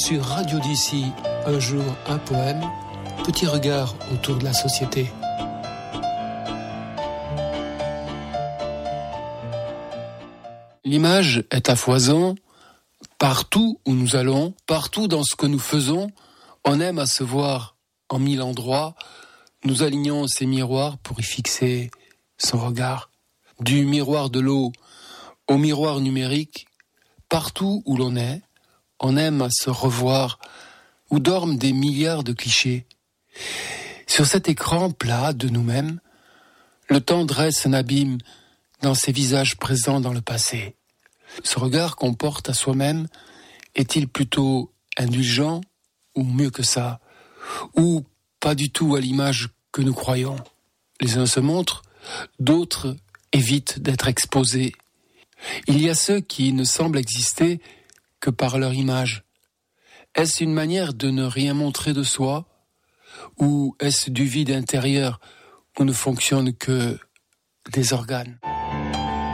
Sur Radio d'ici, un jour, un poème, petit regard autour de la société. L'image est à foison, partout où nous allons, partout dans ce que nous faisons, on aime à se voir en mille endroits, nous alignons ces miroirs pour y fixer son regard. Du miroir de l'eau au miroir numérique, partout où l'on est, on aime à se revoir, où dorment des milliards de clichés. Sur cet écran plat de nous-mêmes, le temps dresse un abîme dans ces visages présents dans le passé. Ce regard qu'on porte à soi-même est-il plutôt indulgent ou mieux que ça, ou pas du tout à l'image que nous croyons? Les uns se montrent, d'autres évitent d'être exposés. Il y a ceux qui ne semblent exister que par leur image. Est-ce une manière de ne rien montrer de soi, ou est-ce du vide intérieur où ne fonctionnent que des organes?